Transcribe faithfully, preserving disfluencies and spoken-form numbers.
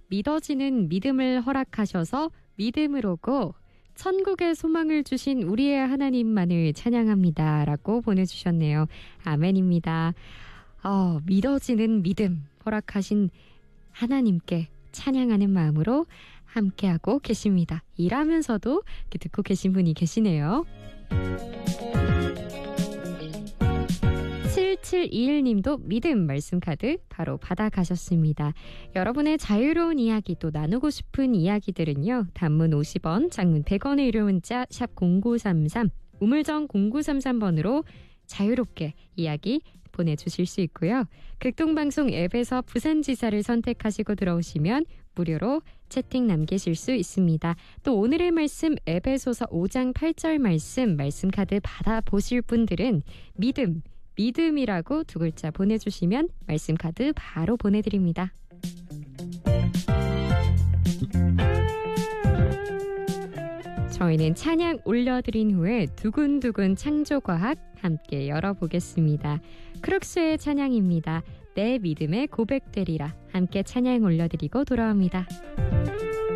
믿어지는 믿음을 허락하셔서 믿음으로고 천국의 소망을 주신 우리의 하나님만을 찬양합니다. 라고 보내주셨네요. 아멘입니다. 어, 믿어지는 믿음 허락하신 하나님께 찬양하는 마음으로 함께하고 계십니다. 일하면서도 이렇게 듣고 계신 분이 계시네요. 칠칠이일 님도 믿음 말씀 카드 바로 받아가셨습니다. 여러분의 자유로운 이야기 또 나누고 싶은 이야기들은요. 단문 오십 원, 장문 백 원의 유료 문자 샵 공구삼삼, 우물정 공구삼삼 번으로 자유롭게 이야기 보내주실 수 있고요. 극동방송 앱에서 부산지사를 선택하시고 들어오시면 무료로 채팅 남기실 수 있습니다. 또 오늘의 말씀 에베소서 오 장 팔 절 말씀 말씀 카드 받아보실 분들은 믿음 믿음이라고 두 글자 보내주시면 말씀 카드 바로 보내드립니다. 저희는 찬양 올려드린 후에 두근두근 창조과학 함께 열어보겠습니다. 크룩스의 찬양입니다. 내 믿음에 고백되리라. 함께 찬양 올려드리고 돌아옵니다.